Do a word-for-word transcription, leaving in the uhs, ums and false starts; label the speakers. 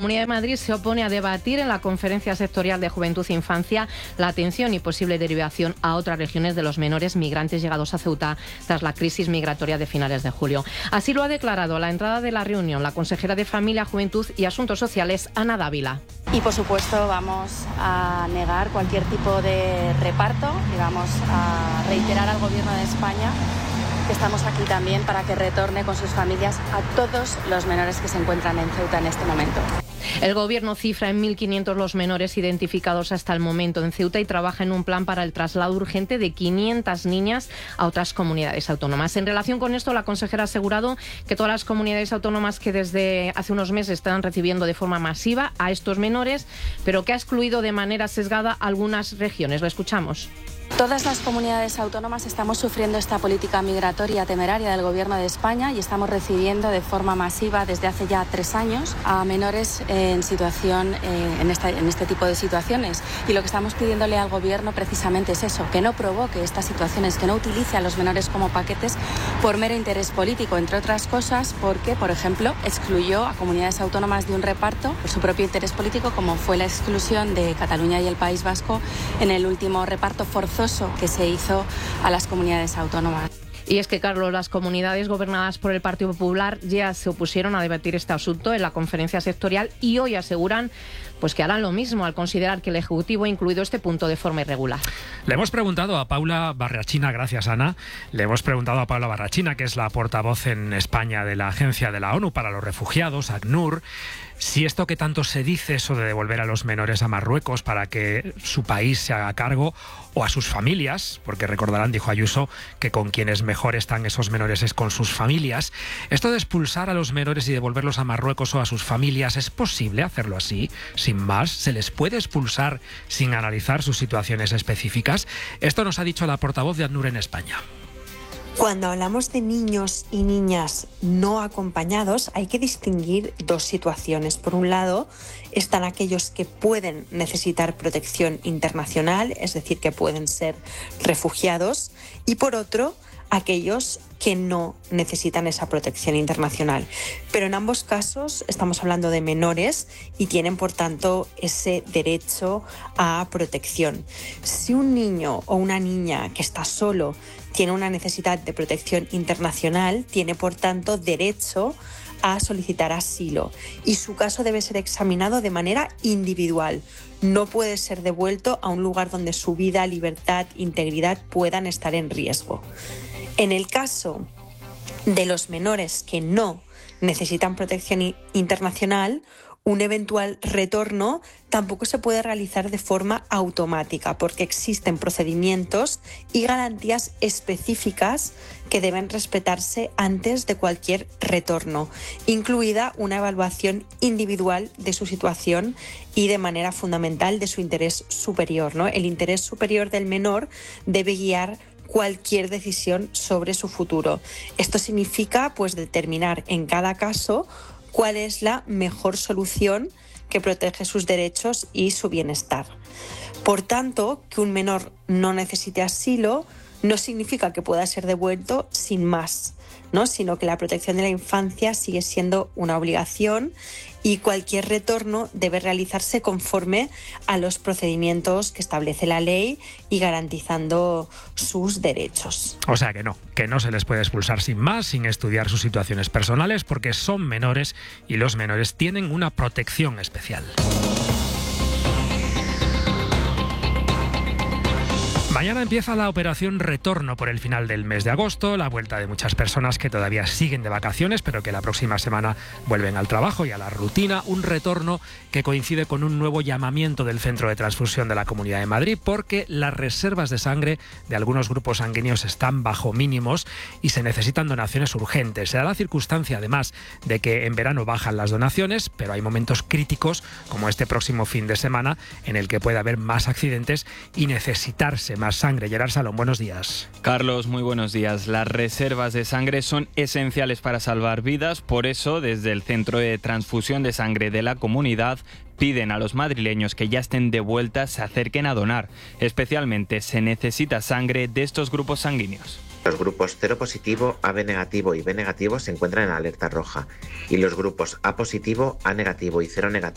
Speaker 1: Comunidad de Madrid se opone a debatir en la Conferencia Sectorial de Juventud e Infancia la atención y posible derivación a otras regiones de los menores migrantes llegados a Ceuta tras la crisis migratoria de finales de julio. Así lo ha declarado a la entrada de la reunión la consejera de Familia, Juventud y Asuntos Sociales, Ana Dávila.
Speaker 2: Y por supuesto vamos a negar cualquier tipo de reparto y vamos a reiterar al Gobierno de España que estamos aquí también para que retorne con sus familias a todos los menores que se encuentran en Ceuta en este momento.
Speaker 1: El Gobierno cifra en mil quinientos los menores identificados hasta el momento en Ceuta y trabaja en un plan para el traslado urgente de quinientas niñas a otras comunidades autónomas. En relación con esto, la consejera ha asegurado que todas las comunidades autónomas que desde hace unos meses están recibiendo de forma masiva a estos menores, pero que ha excluido de manera sesgada algunas regiones. Lo escuchamos.
Speaker 2: Todas las comunidades autónomas estamos sufriendo esta política migratoria temeraria del Gobierno de España y estamos recibiendo de forma masiva desde hace ya tres años a menores en situación eh, en, esta, en este tipo de situaciones. Y lo que estamos pidiéndole al Gobierno precisamente es eso, que no provoque estas situaciones, que no utilice a los menores como paquetes por mero interés político, entre otras cosas porque, por ejemplo, excluyó a comunidades autónomas de un reparto por su propio interés político, como fue la exclusión de Cataluña y el País Vasco en el último reparto forzoso que se hizo a las comunidades autónomas.
Speaker 1: Y es que, Carlos, las comunidades gobernadas por el Partido Popular ya se opusieron a debatir este asunto en la conferencia sectorial y hoy aseguran pues que harán lo mismo al considerar que el Ejecutivo ha incluido este punto de forma irregular.
Speaker 3: Le hemos preguntado a Paula Barrachina, gracias Ana, le hemos preguntado a Paula Barrachina, que es la portavoz en España de la Agencia de la ONU para los Refugiados, ACNUR, si esto que tanto se dice, eso de devolver a los menores a Marruecos para que su país se haga cargo, o a sus familias, porque recordarán, dijo Ayuso, que con quienes mejor están esos menores es con sus familias. Esto de expulsar a los menores y devolverlos a Marruecos o a sus familias, ¿es posible hacerlo así? Sin más, ¿se les puede expulsar sin analizar sus situaciones específicas? Esto nos ha dicho la portavoz de ACNUR en España.
Speaker 4: Cuando hablamos de niños y niñas no acompañados, hay que distinguir dos situaciones. Por un lado, están aquellos que pueden necesitar protección internacional, es decir, que pueden ser refugiados, y por otro, aquellos que no necesitan esa protección internacional. Pero en ambos casos estamos hablando de menores y tienen, por tanto, ese derecho a protección. Si un niño o una niña que está solo tiene una necesidad de protección internacional, tiene, por tanto, derecho a solicitar asilo y su caso debe ser examinado de manera individual. No puede ser devuelto a un lugar donde su vida, libertad, integridad puedan estar en riesgo. En el caso de los menores que no necesitan protección internacional, un eventual retorno tampoco se puede realizar de forma automática porque existen procedimientos y garantías específicas que deben respetarse antes de cualquier retorno, incluida una evaluación individual de su situación y de manera fundamental de su interés superior, ¿no? El interés superior del menor debe guiar cualquier decisión sobre su futuro. Esto significa, pues, determinar en cada caso cuál es la mejor solución que protege sus derechos y su bienestar. Por tanto, que un menor no necesite asilo no significa que pueda ser devuelto sin más, ¿no? Sino que la protección de la infancia sigue siendo una obligación y cualquier retorno debe realizarse conforme a los procedimientos que establece la ley y garantizando sus derechos.
Speaker 3: O sea que no, que no se les puede expulsar sin más, sin estudiar sus situaciones personales, porque son menores y los menores tienen una protección especial. Mañana empieza la operación Retorno por el final del mes de agosto, la vuelta de muchas personas que todavía siguen de vacaciones, pero que la próxima semana vuelven al trabajo y a la rutina. Un retorno que coincide con un nuevo llamamiento del Centro de Transfusión de la Comunidad de Madrid, porque las reservas de sangre de algunos grupos sanguíneos están bajo mínimos y se necesitan donaciones urgentes. Se da la circunstancia, además, de que en verano bajan las donaciones, pero hay momentos críticos, como este próximo fin de semana, en el que puede haber más accidentes y necesitarse más sangre. Gerard Salón, buenos días.
Speaker 5: Carlos, muy buenos días. Las reservas de sangre son esenciales para salvar vidas, por eso desde el Centro de Transfusión de Sangre de la Comunidad piden a los madrileños que ya estén de vuelta se acerquen a donar. Especialmente se necesita sangre de estos grupos sanguíneos.
Speaker 6: Los grupos cero positivo, A B negativo y B negativo se encuentran en alerta roja y los grupos A positivo, A negativo y cero negativo